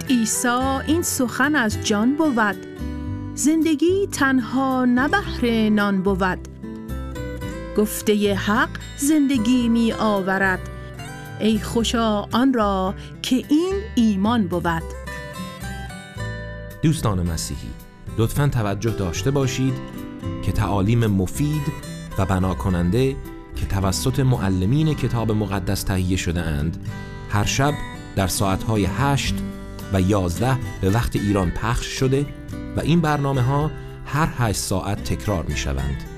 عیسی این سخن از جان بود، زندگی تنها نه بهر نان بود. گفته حق زندگی می آورد، ای خوشا آن را که این ایمان بود. دوستان مسیحی، لطفاً توجه داشته باشید که تعالیم مفید و بنا کننده که توسط معلمین کتاب مقدس تهیه شده اند هر شب در ساعتهای 8 و 11 به وقت ایران پخش شده و این برنامه ها هر 8 ساعت تکرار می شوند.